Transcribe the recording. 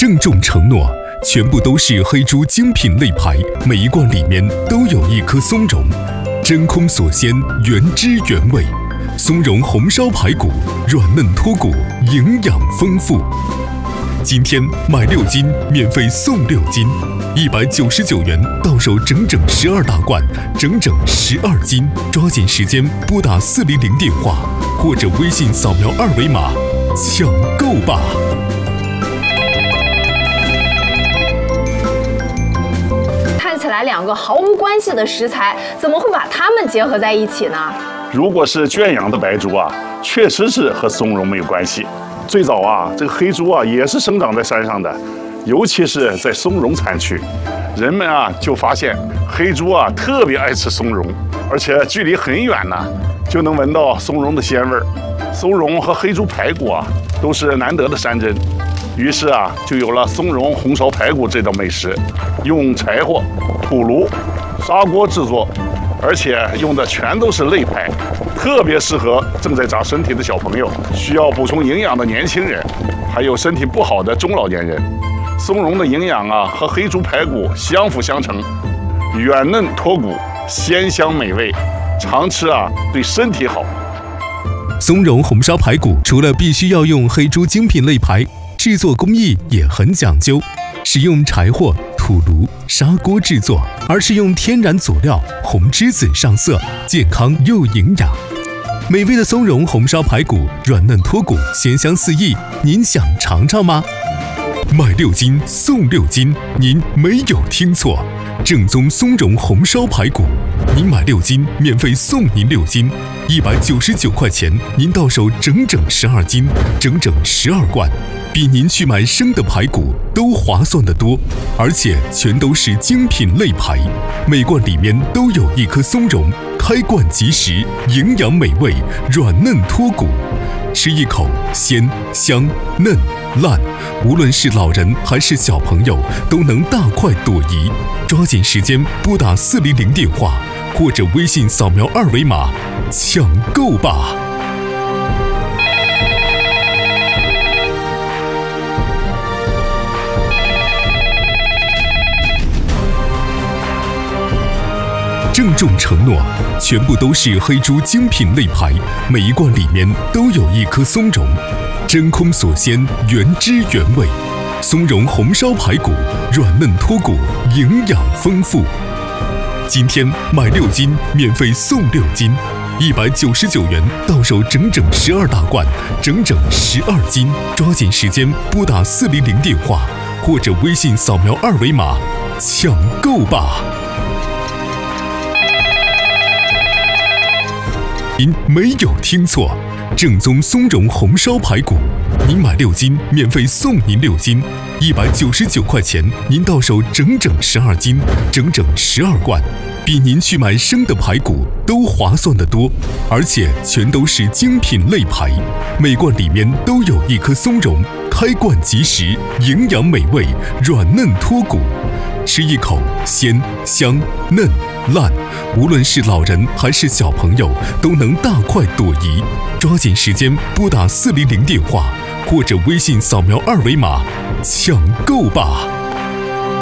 郑重承诺，全部都是黑猪精品肋排，每一罐里面都有一颗松茸，真空锁鲜，原汁原味。松茸红烧排骨，软嫩脱骨，营养丰富。今天买6斤免费送6斤，199元到手整整12大罐，整整12斤。抓紧时间拨打400电话或者微信扫描2维码抢购吧。 看起来2个毫无关系的食材，怎么会把它们结合在一起呢？ 如果是圈养的白猪啊，确实是和松茸没有关系。最早啊，这个黑猪啊也是生长在山上的，尤其是在松茸产区，人们啊就发现黑猪啊特别爱吃松茸，而且距离很远呢就能闻到松茸的鲜味儿。松茸和黑猪排骨啊都是难得的山珍，于是啊就有了松茸红烧排骨这道美食，用柴火、土炉、砂锅制作。而且用的全都是肋排，特别适合正在长身体的小朋友、需要补充营养的年轻人，还有身体不好的中老年人。松茸的营养啊和黑猪排骨相辅相成，软嫩脱骨，鲜香美味，常吃啊对身体好。 松茸红烧排骨除了必须要用黑猪精品肋排，制作工艺也很讲究，使用柴火、土炉、砂锅制作，而是用天然佐料红栀子上色，健康又营养。美味的松茸红烧排骨，软嫩脱骨，鲜香四溢，您想尝尝吗？买6斤送6斤，您没有听错，正宗松茸红烧排骨，您买6斤免费送您6斤，199块钱，您到手整整12斤，整整12罐。比您去买生的排骨都划算得多，而且全都是精品肋排，每罐里面都有一颗松茸，开罐即食，营养美味，软嫩脱骨，吃一口鲜香嫩烂，无论是老人还是小朋友都能大快朵颐。抓紧时间拨打400电话或者微信扫描2维码抢购吧。郑重承诺，全部都是黑猪精品肋排，每一罐里面都有一颗松茸，真空锁鲜，原汁原味。松茸红烧排骨，软嫩脱骨，营养丰富。今天买6斤免费送6斤，199元到手整整12大罐，整整12斤。抓紧时间拨打400电话或者微信扫描2维码抢购吧。您没有听错，正宗松茸红烧排骨，您买6斤免费送您6斤，199块钱，您到手整整12斤，整整12罐，比您去买生的排骨都划算得多，而且全都是精品肋排，每罐里面都有一颗松茸，开罐即食，营养美味，软嫩脱骨，吃一口鲜香嫩烂，无论是老人还是小朋友都能大快朵颐。抓紧时间拨打400电话或者微信扫描2维码抢购吧。